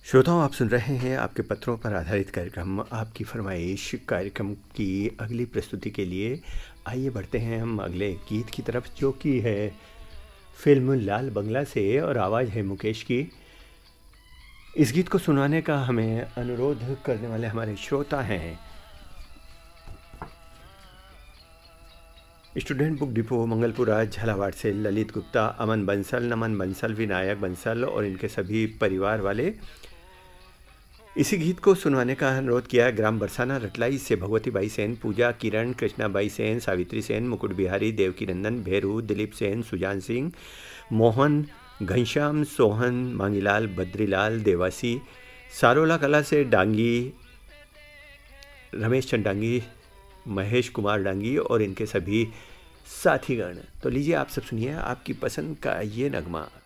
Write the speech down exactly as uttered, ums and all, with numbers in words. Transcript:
श्रोताओं, आप सुन रहे हैं आपके पत्रों पर आधारित कार्यक्रम आपकी फरमाइश। कार्यक्रम की अगली प्रस्तुति के लिए आइए बढ़ते हैं हम अगले गीत की तरफ, जो कि है फिल्म लाल बंगला से और आवाज़ है मुकेश की। इस गीत को सुनाने का हमें अनुरोध करने वाले हमारे श्रोता हैं student book depot Mangalpura Jhalawar से ललित गुप्ता, अमन बंसल, नमन बंसल, विनायक बंसल और इनके सभी परिवार वाले। इसी गीत को सुनवाने का अनुरोध किया ग्राम बरसाना रटलाई से Bhagwati by Sen, Puja Kiran, Krishna by Sen, Savitri Sen, Mukut Bihari, Devaki नंदन, भेरू, दिलीप सेन, सुजान सिंह, मोहन, घनश्याम, सोहन, मांगीलाल, बद्रीलाल, देवासी, सारोला कला से डांगी, रमेश चंद डांगी, महेश कुमार डांगी और इनके सभी साथीगण। तो लीजिए आप सब सुनिए आपकी पसंद का ये नगमा।